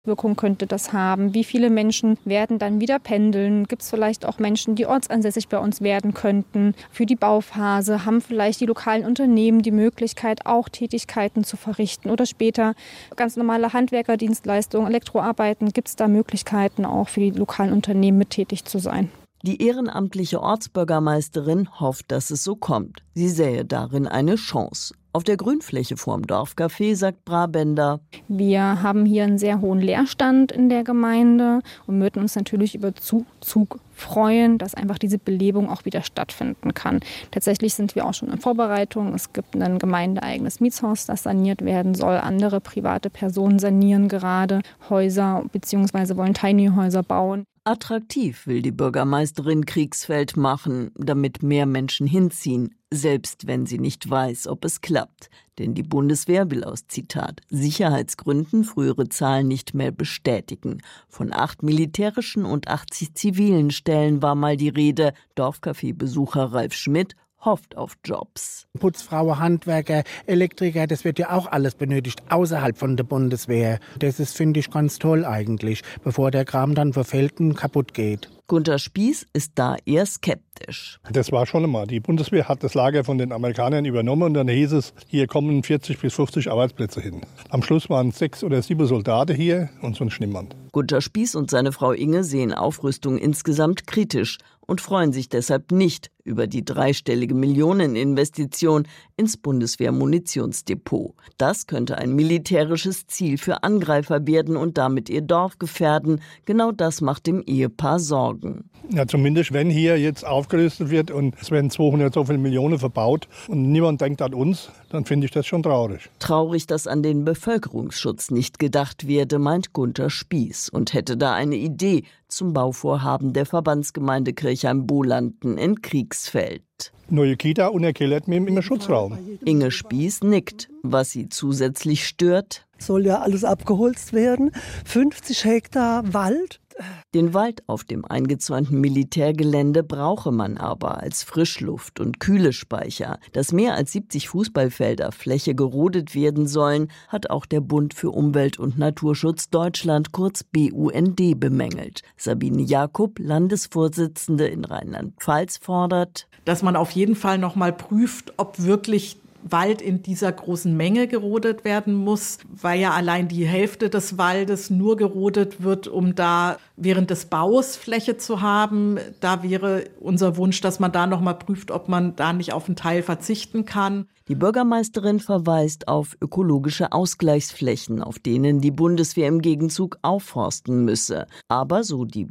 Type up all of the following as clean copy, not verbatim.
Wirkung könnte das haben? Wie viele Menschen werden dann wieder pendeln? Gibt es vielleicht auch Menschen, die ortsansässig bei uns werden könnten? Für die Bauphase haben vielleicht die lokalen Unternehmen die Möglichkeit, auch Tätigkeiten zu verrichten oder später ganz normale Handwerkerdienstleistungen, Elektroarbeiten. Gibt es da Möglichkeiten, auch für die lokalen Unternehmen mit tätig zu sein? Die ehrenamtliche Ortsbürgermeisterin hofft, dass es so kommt. Sie sähe darin eine Chance. Auf der Grünfläche vorm Dorfcafé sagt Brabender: Wir haben hier einen sehr hohen Leerstand in der Gemeinde und würden uns natürlich über Zuzug freuen, dass einfach diese Belebung auch wieder stattfinden kann. Tatsächlich sind wir auch schon in Vorbereitung. Es gibt ein gemeindeeigenes Mietshaus, das saniert werden soll. Andere private Personen sanieren gerade Häuser bzw. wollen Tiny-Häuser bauen. Attraktiv will die Bürgermeisterin Kriegsfeld machen, damit mehr Menschen hinziehen, selbst wenn sie nicht weiß, ob es klappt. Denn die Bundeswehr will aus, Zitat, Sicherheitsgründen frühere Zahlen nicht mehr bestätigen. Von 8 militärischen und 80 zivilen Stellen war mal die Rede. Dorfcafé-Besucher Ralf Schmidt hofft auf Jobs. Putzfrauen, Handwerker, Elektriker, das wird ja auch alles benötigt außerhalb von der Bundeswehr. Das ist, finde ich, ganz toll eigentlich, bevor der Kram dann verfällt und kaputt geht. Gunter Spieß ist da eher skeptisch. Das war schon immer. Die Bundeswehr hat das Lager von den Amerikanern übernommen und dann hieß es, hier kommen 40 bis 50 Arbeitsplätze hin. Am Schluss waren 6 oder 7 Soldaten hier und sonst niemand. Gunter Spieß und seine Frau Inge sehen Aufrüstung insgesamt kritisch und freuen sich deshalb nicht über die 3-stellige Millioneninvestition ins Bundeswehr-Munitionsdepot. Das könnte ein militärisches Ziel für Angreifer werden und damit ihr Dorf gefährden. Genau das macht dem Ehepaar Sorgen. Ja, zumindest wenn hier jetzt aufgerüstet wird und es werden 200 so viele Millionen verbaut und niemand denkt an uns, dann finde ich das schon traurig. Traurig, dass an den Bevölkerungsschutz nicht gedacht werde, meint Gunter Spieß und hätte da eine Idee zum Bauvorhaben der Verbandsgemeinde Kirchheim-Bolanden in Kriegsfeld. Neue Kita und er kellert mir im Schutzraum. Inge Spieß nickt. Was sie zusätzlich stört: Soll ja alles abgeholzt werden. 50 Hektar Wald. Den Wald auf dem eingezäunten Militärgelände brauche man aber als Frischluft- und Kühlespeicher. Dass mehr als 70 Fußballfelder Fläche gerodet werden sollen, hat auch der Bund für Umwelt und Naturschutz Deutschland, kurz BUND, bemängelt. Sabine Jakob, Landesvorsitzende in Rheinland-Pfalz, fordert, dass man auf jeden Fall noch mal prüft, ob wirklich Wald in dieser großen Menge gerodet werden muss, weil ja allein die Hälfte des Waldes nur gerodet wird, um da während des Baus Fläche zu haben. Da wäre unser Wunsch, dass man da noch mal prüft, ob man da nicht auf einen Teil verzichten kann. Die Bürgermeisterin verweist auf ökologische Ausgleichsflächen, auf denen die Bundeswehr im Gegenzug aufforsten müsse. Aber, so die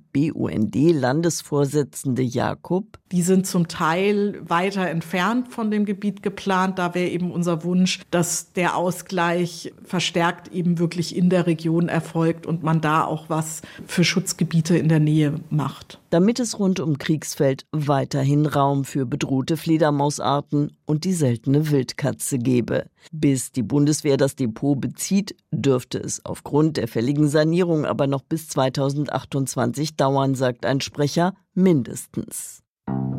BUND-Landesvorsitzende Jakob, die sind zum Teil weiter entfernt von dem Gebiet geplant. Da wäre eben unser Wunsch, dass der Ausgleich verstärkt eben wirklich in der Region erfolgt und man da auch was für Schutzgebiete in der Nähe macht. Damit es rund um Kriegsfeld weiterhin Raum für bedrohte Fledermausarten und die seltene Wildkatze gebe. Bis die Bundeswehr das Depot bezieht, dürfte es aufgrund der fälligen Sanierung aber noch bis 2028 dauern, sagt ein Sprecher, mindestens.